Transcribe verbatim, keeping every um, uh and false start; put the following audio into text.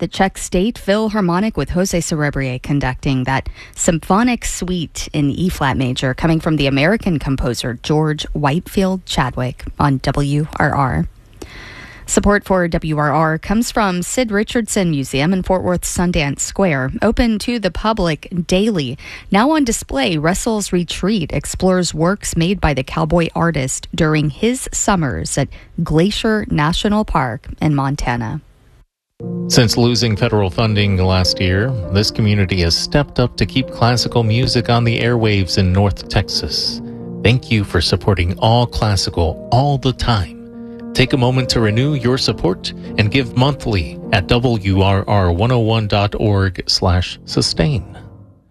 the Czech State Philharmonic with Jose Cerebrier conducting that symphonic suite in E-flat major coming from the American composer George Whitefield Chadwick on W R R. Support for W R R comes from Sid Richardson Museum in Fort Worth Sundance Square. Open to the public daily. Now on display, Russell's Retreat explores works made by the cowboy artist during his summers at Glacier National Park in Montana. Since losing federal funding last year, this community has stepped up to keep classical music on the airwaves in North Texas. Thank you for supporting all classical all the time. Take a moment to renew your support and give monthly at W R R one oh one dot org slash sustain.